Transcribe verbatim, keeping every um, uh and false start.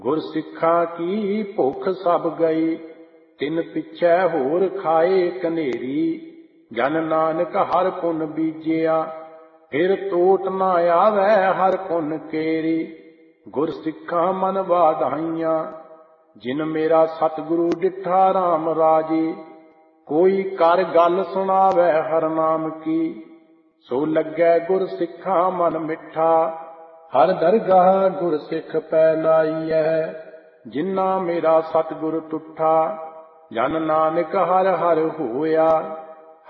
गुर सिखा की भुख सब गई, तिन पिछै होर खाए कनेरी। जन नानक हर पुन बीजिया, फिर टोट ना आवे हर पुन केरी। गुर सिखा मन वाधाइयां, जिन मेरा सतगुरु डिठा राम राजी। कोई कर गल सुनावे हर नाम की, सो लगे गुर सिखा मन मिठा। हर दरगाह गुर सिख पै लाइयै, जिन्ना मेरा सतगुर टुठा। जन नानक हर हर होया,